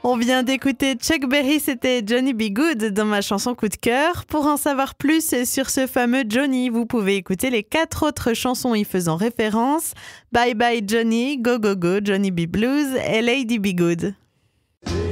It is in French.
On vient d'écouter Chuck Berry, c'était Johnny B. Good dans ma chanson coup de cœur. Pour en savoir plus sur ce fameux Johnny, vous pouvez écouter les 4 autres chansons y faisant référence. Bye Bye Johnny, Go Go Go, Johnny B. Blues et Lady B. Good.